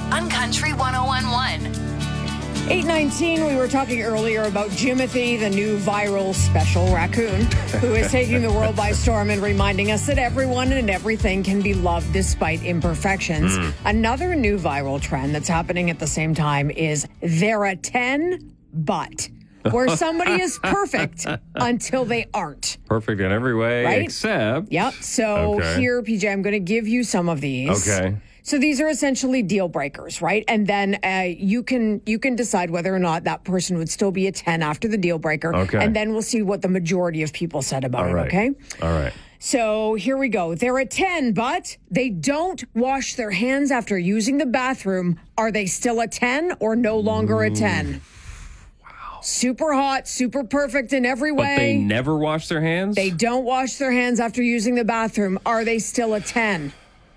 on Country 101.1. 8:19, we were talking earlier about Jimothy, the new viral special raccoon, who is taking the world by storm and reminding us that everyone and everything can be loved despite imperfections. Another new viral trend that's happening at the same time is they're a 10, but where somebody is perfect until they aren't. Perfect in every way, Right? except... Yep. So here, PJ, I'm going to give you some of these. Okay. So these are essentially deal breakers, right? And then you can decide whether or not that person would still be a 10 after the deal breaker. Okay. And then we'll see what the majority of people said about All it, right. okay? All right. So here we go. They're a 10, but they don't wash their hands after using the bathroom. Are they still a 10 or no longer a 10? Wow. Super hot, super perfect in every way. But they never wash their hands? They don't wash their hands after using the bathroom. Are they still a 10?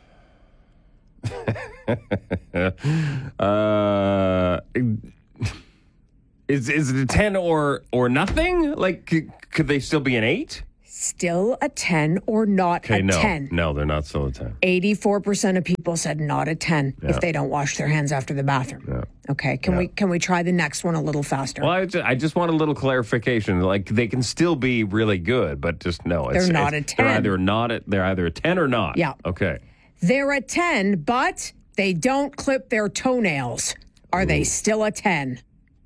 Is it a 10 or nothing? Like, could they still be an 8? Still a 10 or not a 10? No, they're not still a 10. 84% of people said not a 10 if they don't wash their hands after the bathroom. Yeah. Okay, can we try the next one a little faster? Well, I just want a little clarification. Like, they can still be really good, but just no. They're not a 10. They're either a 10 or not. Yeah. Okay. They're a 10, but they don't clip their toenails. Are they still a 10?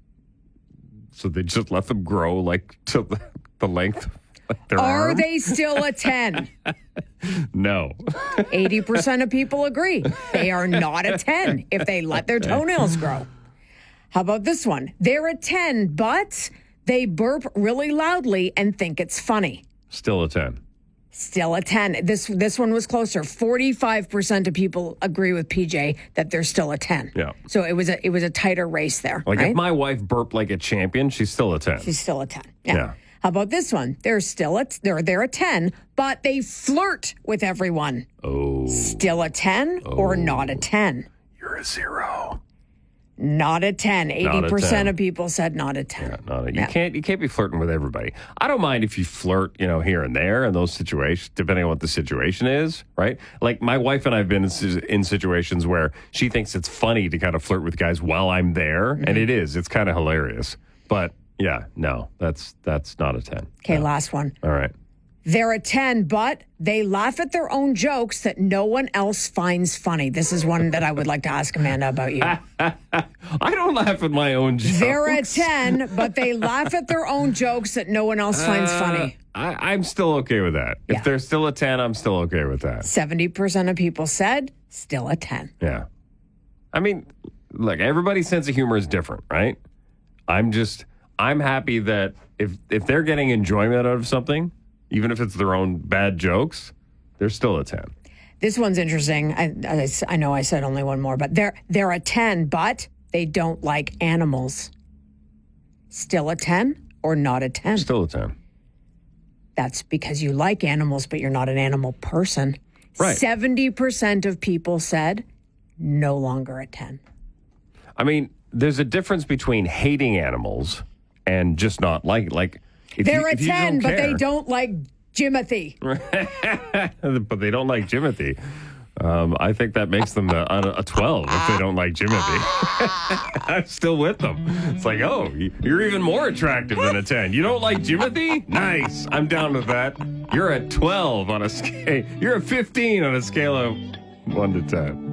So they just let them grow, like, to the length of their Are arm? they still a 10? No. 80% of people agree. They are not a 10 if they let their toenails grow. How about this one? They're a 10, but they burp really loudly and think it's funny. Still a 10. Still a 10. This one was closer. 45% of people agree with PJ that they're still a 10. Yeah. So it was a tighter race there. Like, right? if my wife burped like a champion, she's still a 10. She's still a 10. Yeah. How about this one? They're a 10, but they flirt with everyone. Oh. Still a 10 or not a 10? You're a 0. Not a 10. Not a 80% 10. of people said not a 10. You can't be flirting with everybody. I don't mind if you flirt, here and there in those situations, depending on what the situation is, right? Like, my wife and I have been in situations where she thinks it's funny to kind of flirt with guys while I'm there, and it is. It's kind of hilarious. But yeah, no, that's not a 10. Okay, No. last one. All right. They're a 10, but they laugh at their own jokes that no one else finds funny. This is one that I would like to ask Amanda about you. I don't laugh at my own jokes. They're a 10, but they laugh at their own jokes that no one else finds funny. I'm still okay with that. Yeah. If they're still a 10, I'm still okay with that. 70% of people said still a 10. Yeah. I mean, look, everybody's sense of humor is different, right? I'm happy that if they're getting enjoyment out of something, even if it's their own bad jokes, they're still a 10. This one's interesting. I know I said only one more, but they're a 10, but they don't like animals. Still a 10 or not a 10? Still a 10. That's because you like animals, but you're not an animal person. Right. 70% of people said no longer a 10. I mean, there's a difference between hating animals and just not like if They're if a you 10, but they care- don't like Jimothy. But they don't like Jimothy. I think that makes them a 12 if they don't like Jimothy. I'm still with them. It's like, oh, you're even more attractive than a 10. You don't like Jimothy? Nice. I'm down with that. You're a 12 on a scale. You're a 15 on a scale of 1 to 10.